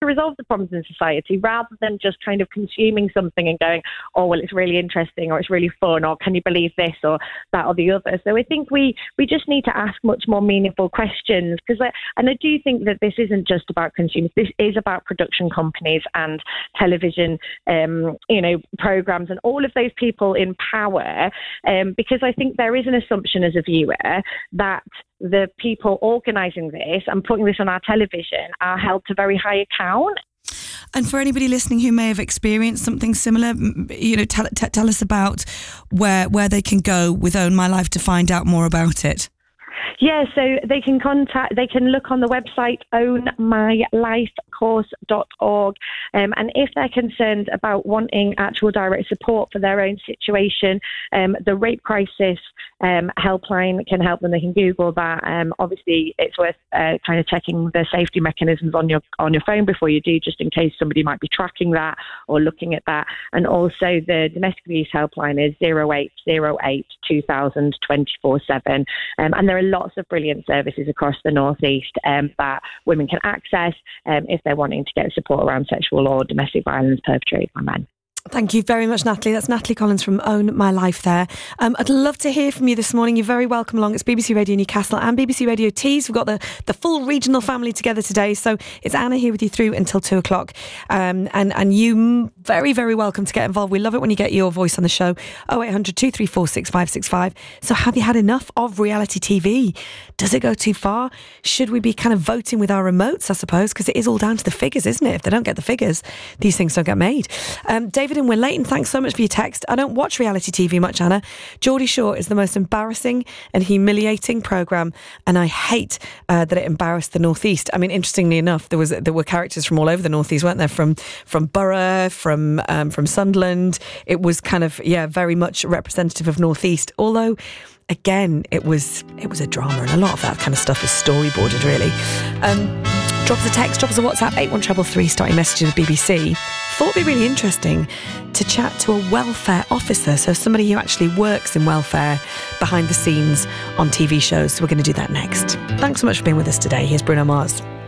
resolve the problems in society rather than just kind of consuming something and going, oh, well, it's really interesting or it's really fun or can you believe this or that or the other. So I think we just need to ask much more meaningful questions and I do think that this isn't just about consumers. This is about production companies and television, programs and all of those people in power, because I think there is an assumption as a viewer that the people organising this and putting this on our television are held to very high account. And for anybody listening who may have experienced something similar, tell us about where they can go with Own My Life to find out more about it. Yeah, so they can look on the website ownmylifecourse.org, and if they're concerned about wanting actual direct support for their own situation, the Rape Crisis helpline can help them. They can Google that. Obviously, it's worth kind of checking the safety mechanisms on your phone before you do, just in case somebody might be tracking that or looking at that. And also the domestic abuse helpline is 0808 2000 24/7, and there are lots of brilliant services across the North East that women can access if they're wanting to get support around sexual or domestic violence perpetrated by men. Thank you very much, Natalie. That's Natalie Collins from Own My Life there. I'd love to hear from you this morning. You're very welcome along. It's BBC Radio Newcastle and BBC Radio Tees. We've got the full regional family together today. So it's Anna here with you through until 2 o'clock. And you very, very welcome to get involved. We love it when you get your voice on the show. 0800 234 6565. So have you had enough of reality TV? Does it go too far? Should we be kind of voting with our remotes, I suppose? Because it is all down to the figures, isn't it? If they don't get the figures, these things don't get made. David and We're Leighton, thanks so much for your text. I don't watch reality TV much, Anna. Geordie Shore is the most embarrassing and humiliating programme, and I hate that it embarrassed the North East. I mean, interestingly enough, there were characters from all over the North East, weren't there? From Borough, from Sunderland. It was kind of, very much representative of North East. Although, again, it was a drama, and a lot of that kind of stuff is storyboarded, really. Drop us a text, drop us a WhatsApp, 81333, start your message with BBC. Thought it'd be really interesting to chat to a welfare officer, so somebody who actually works in welfare behind the scenes on TV shows. So we're going to do that next. Thanks so much for being with us today. Here's Bruno Mars.